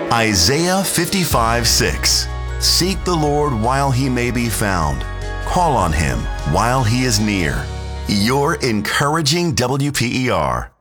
Isaiah 55:6. Seek the Lord while he may be found. Call on him while he is near. Your encouraging WPER.